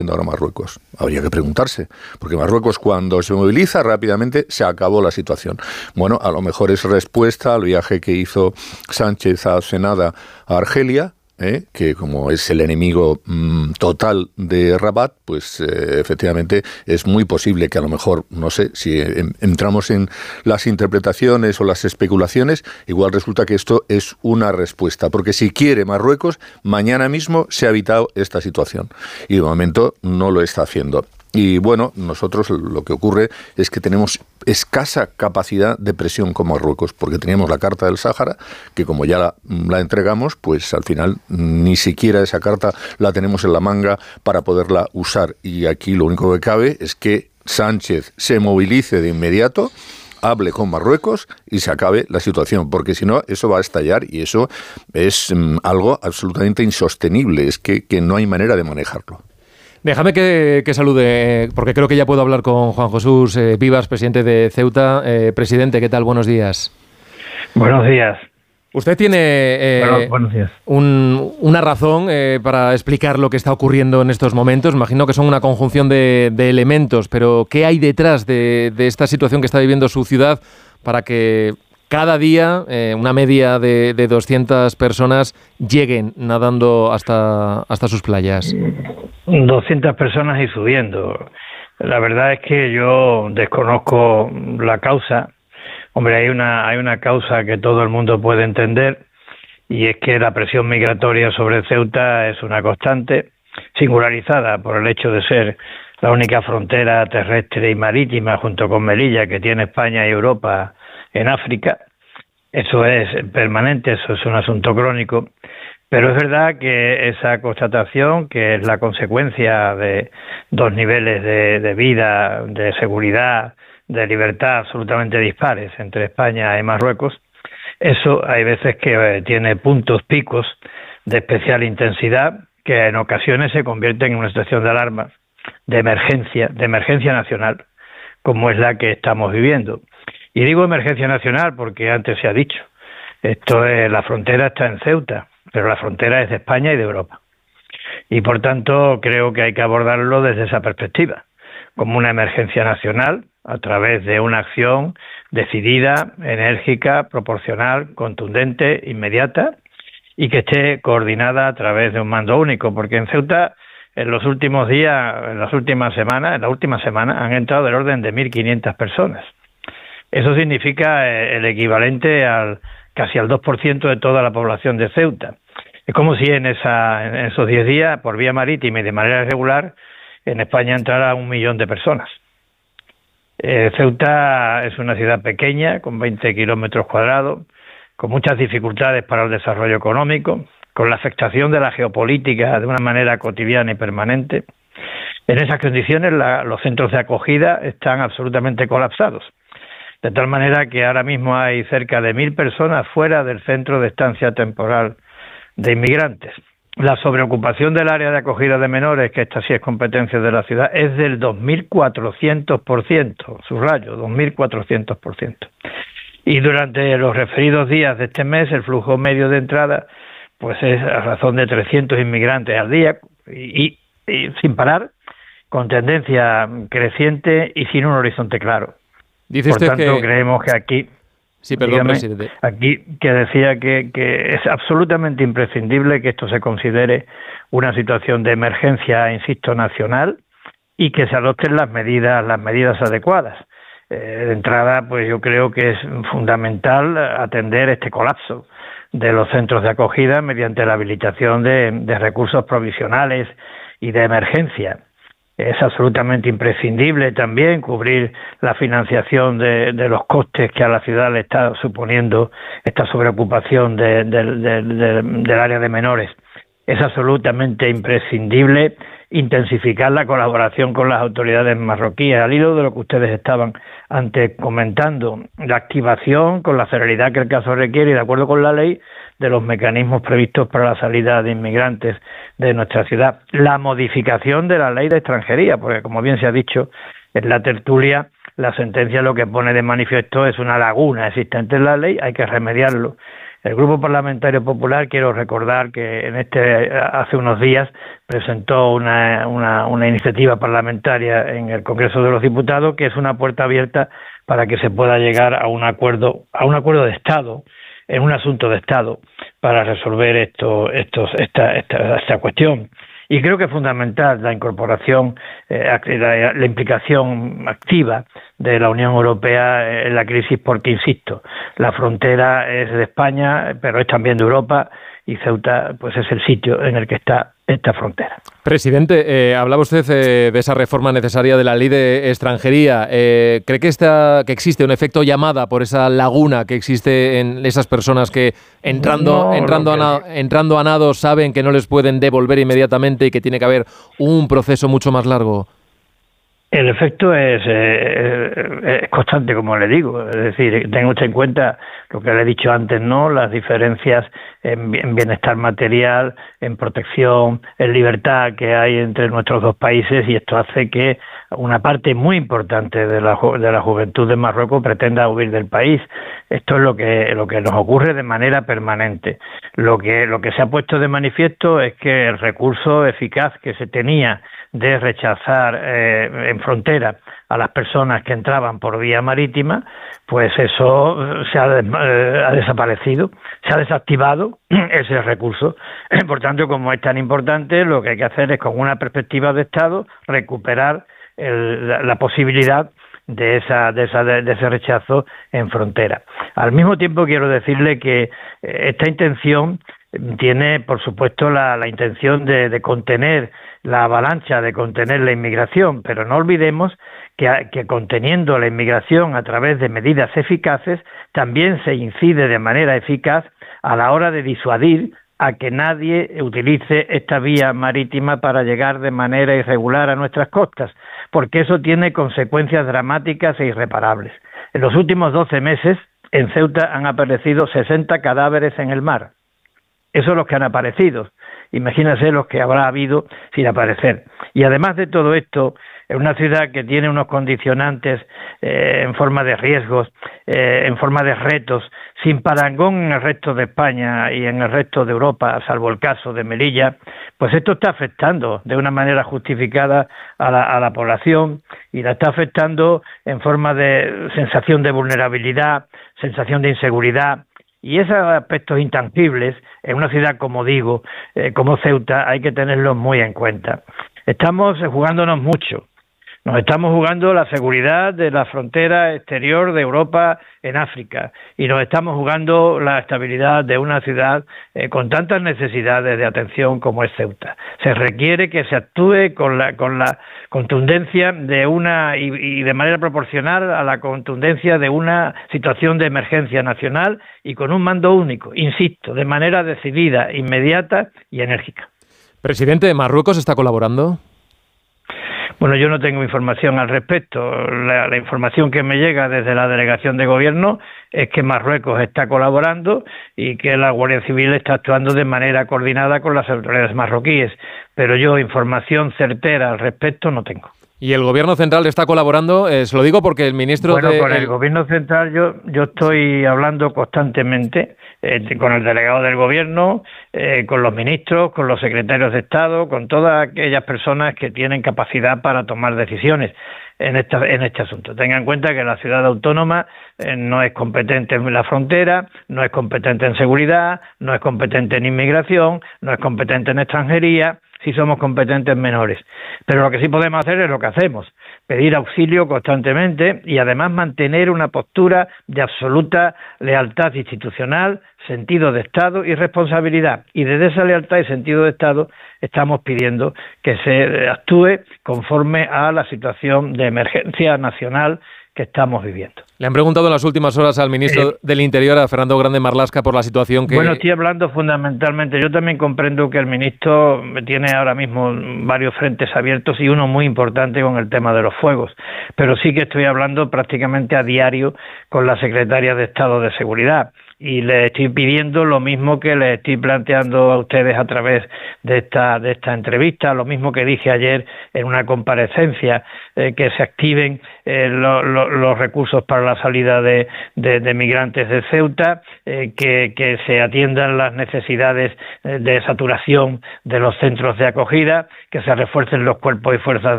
ahora Marruecos? Habría que preguntarse, porque Marruecos cuando se moviliza rápidamente se acabó la situación. Bueno, a lo mejor es respuesta al viaje que hizo Sánchez hace nada a Argelia, que como es el enemigo total de Rabat, pues efectivamente es muy posible que a lo mejor, no sé, si entramos en las interpretaciones o las especulaciones, igual resulta que esto es una respuesta, porque si quiere Marruecos, mañana mismo se ha evitado esta situación y de momento no lo está haciendo. Y bueno, nosotros lo que ocurre es que tenemos escasa capacidad de presión con Marruecos, porque teníamos la Carta del Sáhara, que como ya la entregamos, pues al final ni siquiera esa carta la tenemos en la manga para poderla usar. Y aquí lo único que cabe es que Sánchez se movilice de inmediato, hable con Marruecos y se acabe la situación, porque si no, eso va a estallar y eso es algo absolutamente insostenible, es que no hay manera de manejarlo. Déjame que salude, porque creo que ya puedo hablar con Juan Jesús Vivas, presidente de Ceuta. Presidente, ¿qué tal? Buenos días. Buenos días. Usted tiene buenos días. Una razón para explicar lo que está ocurriendo en estos momentos. Imagino que son una conjunción de elementos, pero ¿qué hay detrás de esta situación que está viviendo su ciudad para que cada día una media de 200 personas lleguen nadando hasta sus playas? 200 personas y subiendo. La verdad es que yo desconozco la causa. Hombre, hay una causa que todo el mundo puede entender, y es que la presión migratoria sobre Ceuta es una constante, singularizada por el hecho de ser la única frontera terrestre y marítima junto con Melilla que tiene España y Europa en África. Eso es permanente, eso es un asunto crónico. Pero es verdad que esa constatación, que es la consecuencia de dos niveles de vida, de seguridad, de libertad absolutamente dispares entre España y Marruecos, eso hay veces que tiene puntos picos de especial intensidad que en ocasiones se convierten en una situación de alarma, de emergencia nacional, como es la que estamos viviendo. Y digo emergencia nacional porque antes se ha dicho, la frontera está en Ceuta, pero la frontera es de España y de Europa. Y por tanto creo que hay que abordarlo desde esa perspectiva, como una emergencia nacional a través de una acción decidida, enérgica, proporcional, contundente, inmediata y que esté coordinada a través de un mando único, porque en Ceuta en los últimos días, en la última semana han entrado del orden de 1.500 personas. Eso significa el equivalente casi al 2% de toda la población de Ceuta. Es como si en esos 10 días, por vía marítima y de manera irregular, en España entrara 1 millón de personas. Ceuta es una ciudad pequeña, con 20 kilómetros cuadrados, con muchas dificultades para el desarrollo económico, con la afectación de la geopolítica de una manera cotidiana y permanente. En esas condiciones, los centros de acogida están absolutamente colapsados. De tal manera que ahora mismo hay cerca de 1.000 personas fuera del centro de estancia temporal de inmigrantes. La sobreocupación del área de acogida de menores, que esta sí es competencia de la ciudad, es del 2.400%, subrayo, 2.400%. Y durante los referidos días de este mes, el flujo medio de entrada pues es a razón de 300 inmigrantes al día y sin parar, con tendencia creciente y sin un horizonte claro. Dice Por usted tanto, que... creemos que aquí, Sí, perdón, presidente. aquí que decía que es absolutamente imprescindible que esto se considere una situación de emergencia, insisto, nacional, y que se adopten las medidas adecuadas. De entrada, pues yo creo que es fundamental atender este colapso de los centros de acogida mediante la habilitación de recursos provisionales y de emergencia. Es absolutamente imprescindible también cubrir la financiación de los costes que a la ciudad le está suponiendo esta sobreocupación del área de menores. Es absolutamente imprescindible intensificar la colaboración con las autoridades marroquíes, al hilo de lo que ustedes estaban antes comentando, la activación con la celeridad que el caso requiere y de acuerdo con la ley de los mecanismos previstos para la salida de inmigrantes de nuestra ciudad. La modificación de la ley de extranjería, porque como bien se ha dicho en la tertulia, la sentencia lo que pone de manifiesto es una laguna existente en la ley, hay que remediarlo El Grupo Parlamentario Popular, quiero recordar que hace unos días presentó una iniciativa parlamentaria en el Congreso de los Diputados, que es una puerta abierta para que se pueda llegar a un acuerdo de Estado, en un asunto de Estado, para resolver esta cuestión. Y creo que es fundamental la incorporación, la implicación activa de la Unión Europea en la crisis, porque, insisto, la frontera es de España, pero es también de Europa, y Ceuta pues es el sitio en el que está esta frontera. Presidente, hablaba usted de esa reforma necesaria de la ley de extranjería. ¿Cree que existe un efecto llamada por esa laguna que existe en esas personas que entrando a nado saben que no les pueden devolver inmediatamente y que tiene que haber un proceso mucho más largo? El efecto es constante, como le digo. Es decir, tenga usted en cuenta lo que le he dicho antes, ¿no? Las diferencias en bienestar material, en protección, en libertad que hay entre nuestros dos países, y esto hace que una parte muy importante de la juventud de Marruecos pretenda huir del país. Esto es lo que nos ocurre de manera permanente. Lo que se ha puesto de manifiesto es que el recurso eficaz que se tenía de rechazar en frontera a las personas que entraban por vía marítima, pues eso se ha desaparecido, se ha desactivado ese recurso. Por tanto, como es tan importante, lo que hay que hacer es, con una perspectiva de Estado, recuperar la posibilidad de ese rechazo en frontera. Al mismo tiempo, quiero decirle que esta intención tiene, por supuesto, la intención de contener la avalancha, de contener la inmigración, pero no olvidemos que conteniendo la inmigración a través de medidas eficaces, también se incide de manera eficaz a la hora de disuadir a que nadie utilice esta vía marítima para llegar de manera irregular a nuestras costas, porque eso tiene consecuencias dramáticas e irreparables. En los últimos 12 meses, en Ceuta han aparecido 60 cadáveres en el mar. Esos son los que han aparecido. Imagínense los que habrá habido sin aparecer. Y además de todo esto, es una ciudad que tiene unos condicionantes en forma de riesgos, en forma de retos, sin parangón en el resto de España y en el resto de Europa, salvo el caso de Melilla. Pues esto está afectando de una manera justificada a la población, y la está afectando en forma de sensación de vulnerabilidad, sensación de inseguridad. Y esos aspectos intangibles, en una ciudad, como digo, como Ceuta, hay que tenerlos muy en cuenta. Estamos jugándonos mucho. Nos estamos jugando la seguridad de la frontera exterior de Europa en África, y nos estamos jugando la estabilidad de una ciudad con tantas necesidades de atención como es Ceuta. Se requiere que se actúe con la contundencia y de manera proporcional a la contundencia de una situación de emergencia nacional, y con un mando único, insisto, de manera decidida, inmediata y enérgica. Presidente, ¿Marruecos está colaborando? Bueno, yo no tengo información al respecto. La información que me llega desde la delegación de gobierno es que Marruecos está colaborando y que la Guardia Civil está actuando de manera coordinada con las autoridades marroquíes, pero yo información certera al respecto no tengo. ¿Y el Gobierno central está colaborando? Se lo digo porque el ministro... Bueno, con el Gobierno central yo estoy hablando constantemente con el delegado del Gobierno, con los ministros, con los secretarios de Estado, con todas aquellas personas que tienen capacidad para tomar decisiones en este asunto. Tenga en cuenta que la ciudad autónoma no es competente en la frontera, no es competente en seguridad, no es competente en inmigración, no es competente en extranjería. Sí somos competentes menores, pero lo que sí podemos hacer es lo que hacemos, pedir auxilio constantemente y además mantener una postura de absoluta lealtad institucional, sentido de Estado y responsabilidad. Y desde esa lealtad y sentido de Estado estamos pidiendo que se actúe conforme a la situación de emergencia nacional que estamos viviendo. Le han preguntado en las últimas horas al ministro del Interior, a Fernando Grande Marlaska, por la situación que... Bueno, estoy hablando fundamentalmente, yo también comprendo que el ministro tiene ahora mismo varios frentes abiertos y uno muy importante con el tema de los fuegos, pero sí que estoy hablando prácticamente a diario con la secretaria de Estado de Seguridad, y les estoy pidiendo lo mismo que les estoy planteando a ustedes a través de esta entrevista, lo mismo que dije ayer en una comparecencia, que se activen los recursos para la salida de migrantes de Ceuta, que se atiendan las necesidades de saturación de los centros de acogida, que se refuercen los cuerpos y fuerzas